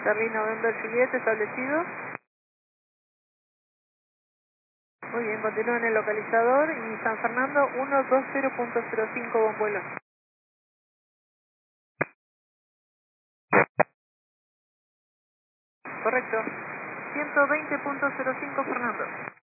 Charlie November Juliet establecido. Muy bien, continúa en el localizador y San Fernando 120.05 buen vuelo. Correcto. 120.05 Fernando.